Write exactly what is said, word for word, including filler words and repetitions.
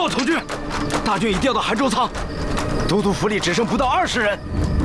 报，统军，大军已调到韩州仓，都督府里只剩不到二十人。